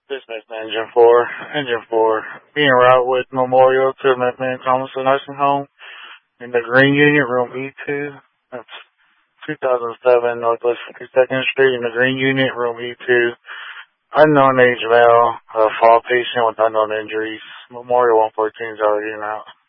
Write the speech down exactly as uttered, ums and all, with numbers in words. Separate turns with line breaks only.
Business Engine four. Engine four. Being route with Memorial to McMahon Thomas Nursing Home in the Green Unit, room E two. That's two thousand seven Northwest fifty-second Street in the Green Unit, room E two. Unknown age male, a fall patient with unknown injuries. Memorial one fourteen is already in out.